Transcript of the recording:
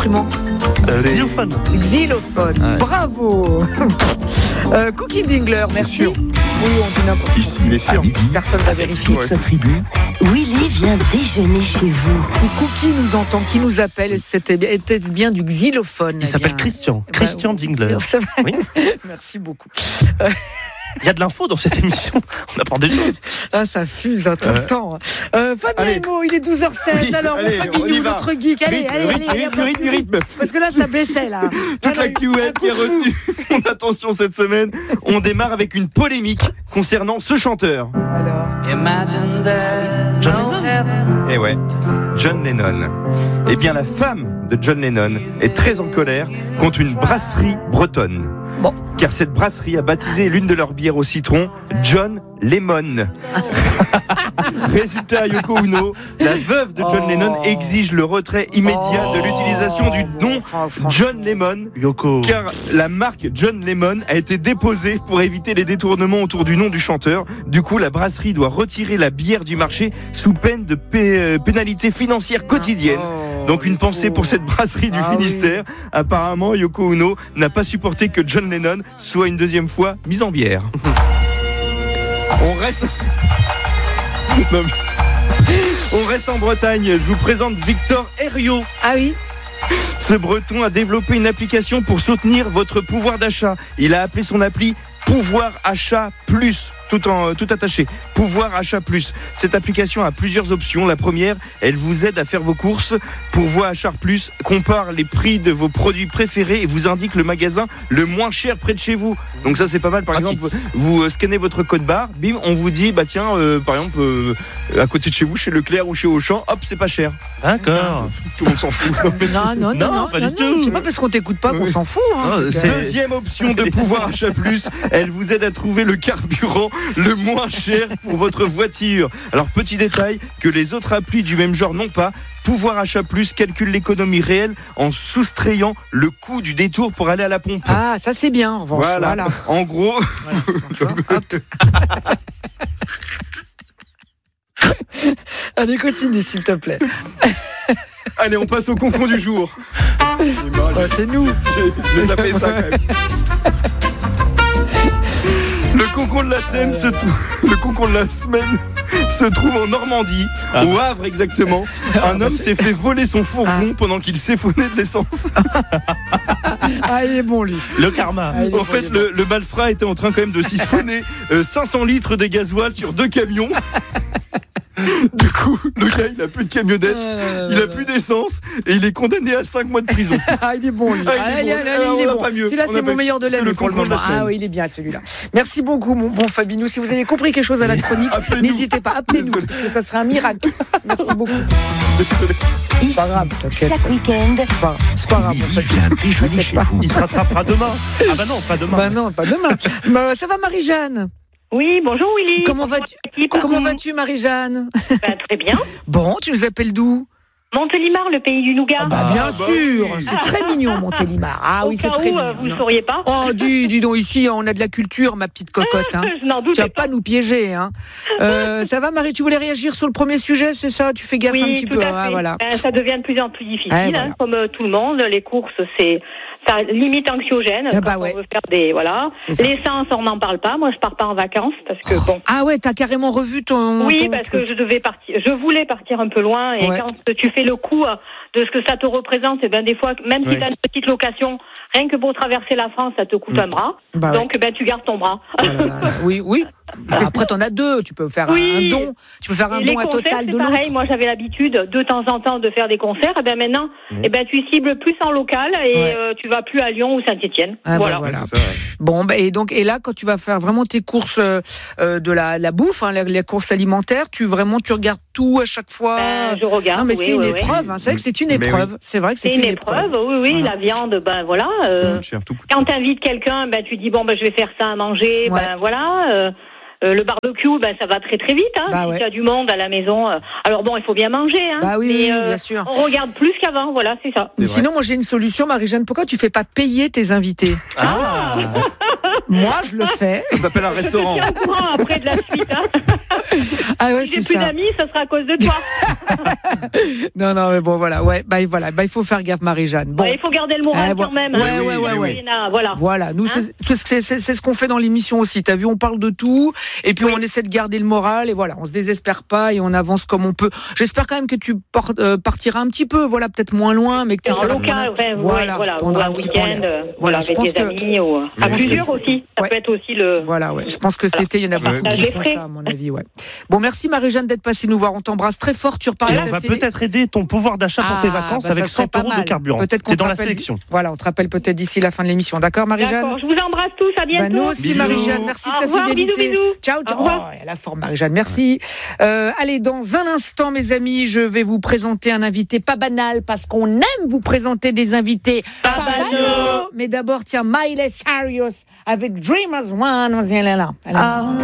instrument? Xylophone. Xylophone. Ouais. Bravo. Cookie Dingler, merci. Sûr. Oui, on dit n'importe Ici, quoi. à midi, Personne ne va vérifier. toute sa tribu. Willy vient déjeuner chez vous. Si Cookie nous entend, qui nous appelle, était-ce bien du xylophone? Il s'appelle Christian. Christian Dingler. Ça va. Oui. Merci beaucoup. Il y a de l'info dans cette émission. On apprend des choses. Ah, ça fuse tout le temps. Fabien Allez. Emo, il est 12h16. Oui, Alors, allez, mon on y Fabinou, va. notre geek. Allez, Rythme. Parce que là, ça baissait, là. Toute l'actu web qui a retenu mon attention cette semaine. On démarre avec une polémique concernant ce chanteur. Alors. John Lennon. Eh ouais, John Lennon. Eh bien, la femme de John Lennon est très en colère contre une brasserie bretonne. Bon. Car cette brasserie a baptisé l'une de leurs bières au citron John Lemon. Résultat, Yoko Ono, la veuve de John Lennon exige le retrait immédiat de l'utilisation du nom John Lemon. Yoko. Car la marque John Lemon a été déposée pour éviter les détournements autour du nom du chanteur. Du coup, la brasserie doit retirer la bière du marché sous peine de pénalité financière quotidienne. Donc une pensée pour cette brasserie du Finistère. Oui. Apparemment, Yoko Ono n'a pas supporté que John Lennon soit une deuxième fois mis en bière. On reste en Bretagne. Je vous présente Victor Herriot. Ah oui. Ce Breton a développé une application pour soutenir votre pouvoir d'achat. Il a appelé son appli Pouvoir Achat Plus. Tout attaché. Pouvoir Achat Plus. Cette application a plusieurs options. La première, elle vous aide à faire vos courses. Pouvoir Achat Plus compare les prix de vos produits préférés et vous indique le magasin le moins cher près de chez vous. Donc ça, c'est pas mal. Par exemple, vous scannez votre code barre, bim, on vous dit, bah tiens, par exemple, à côté de chez vous, chez Leclerc ou chez Auchan, hop, c'est pas cher. D'accord. Tout le monde s'en fout. Non, pas du tout. c'est pas parce qu'on t'écoute pas qu'on s'en fout. Hein, Deuxième option de Pouvoir Achat Plus, elle vous aide à trouver le carburant le moins cher pour votre voiture. Alors petit détail que les autres applis du même genre n'ont pas. Pouvoir Achat Plus calcule l'économie réelle en soustrayant le coût du détour pour aller à la pompe. Ah, ça c'est bien en revanche. Voilà. En gros. Allez, continue s'il te plaît. Allez, on passe au concon du jour. C'est nous. J'ai tapé ça quand même. Le concon de la semaine se trouve en Normandie, au Havre exactement. Un homme s'est fait voler son fourgon pendant qu'il siphonnait de l'essence. Ah, il est bon lui. Le karma. En fait, le malfrat était en train quand même de siphonner 500 litres de gasoil sur 2 camions. Du coup, le gars, il a plus de camionnette, il a plus d'essence et il est condamné à 5 mois de prison. Ah, il est bon, lui. Il est bon. Celui-là, c'est mon meilleur de l'année pour le moment. Ah oui, il est bien, celui-là. Merci beaucoup, mon bon Fabinou. Si vous avez compris quelque chose à la chronique, n'hésitez pas, appelez-nous, parce que ça sera un miracle. Merci beaucoup. Ici, pas grave, chaque week-end, c'est pas grave. Il vient déjeuner chez vous. Il se rattrapera demain. Ah bah non, pas demain. Bah non, pas demain. Ça va, Marie-Jeanne? Oui, bonjour Willy. Comment vas-tu, Marie-Jeanne? Très bien. Bon, tu nous appelles d'où? Montélimar, le pays du nougat. Bien sûr, c'est très mignon, Montélimar. Ah oui, c'est très mignon. Vous ne sauriez pas. Oh, dis donc, ici, on a de la culture, ma petite cocotte. Hein. Je n'en doute pas. Tu vas pas nous piéger. Hein. Ça va, Marie, tu voulais réagir sur le premier sujet, c'est ça? Tu fais gaffe un petit peu. Ah, voilà. Ça devient de plus en plus difficile, voilà. comme tout le monde. Les courses, ça limite anxiogène. On veut faire des l'essence, on n'en parle pas. Moi, je pars pas en vacances parce que bon. Ah ouais, t'as carrément revu ton. Oui, parce que je voulais partir un peu loin et quand tu fais le coup de ce que ça te représente, et ben des fois, même si t'as une petite location, rien que pour traverser la France, ça te coûte un bras. Donc tu gardes ton bras. Oui. Après, t'en as 2. Tu peux faire un don. Tu peux faire un don à Total de l'autre. Pareil. Moi, j'avais l'habitude de temps en temps de faire des concerts. Et ben maintenant, tu cibles plus en local et tu vas plus à Lyon ou Saint-Étienne. Voilà. C'est ça, Bon, et là, quand tu vas faire vraiment tes courses de la bouffe, les courses alimentaires, tu regardes tout à chaque fois. Je regarde. Non, mais c'est une épreuve. Hein. C'est vrai que c'est une épreuve. Oui. C'est vrai que c'est une épreuve. Oui. La viande, quand t'invites quelqu'un, tu dis je vais faire ça à manger. Le barbecue, ça va très très vite. Si tu as du monde à la maison. Alors il faut bien manger. Oui, bien sûr. On regarde plus qu'avant, voilà, c'est ça. Sinon, moi j'ai une solution, Marie-Jeanne. Pourquoi tu fais pas payer tes invités? Ah. Moi, je le fais. Ça s'appelle un restaurant. Après de la suite. Ah ouais, si j'ai plus d'amis, ça sera à cause de toi. Non, mais bon, voilà. Ouais, il faut faire gaffe, Marie-Jeanne. Bon. Il faut garder le moral quand même. Ouais. Voilà. Nous, c'est ce qu'on fait dans l'émission aussi. T'as vu, on parle de tout. Et puis, on essaie de garder le moral. Et voilà, on se désespère pas et on avance comme on peut. J'espère quand même que tu partiras un petit peu. Voilà, peut-être moins loin, mais que tu local, voilà, ou un week-end. Voilà, avec des amis ou à plusieurs aussi. Ça peut être aussi le. Voilà, ouais. Je pense que cet été, il y en a beaucoup qui font ça, à mon avis, ouais. Bon, merci Marie-Jeanne d'être passée nous voir. On t'embrasse très fort. Tu reparles. On va peut-être aider ton pouvoir d'achat pour tes vacances avec 100 € de carburant. C'est dans la sélection. Voilà, on te rappelle peut-être d'ici la fin de l'émission. D'accord, Marie-Jeanne? D'accord, je vous embrasse tous. À bientôt. Nous aussi, Marie-Jeanne. Merci de ta fidélité. Bisous. Ciao. Oh, elle a forme, Marie-Jeanne. Merci. Allez, dans un instant, mes amis, je vais vous présenter un invité pas banal parce qu'on aime vous présenter des invités pas banaux. Mais d'abord, tiens, Miley Cyrus avec Dreamers One. Elle est là.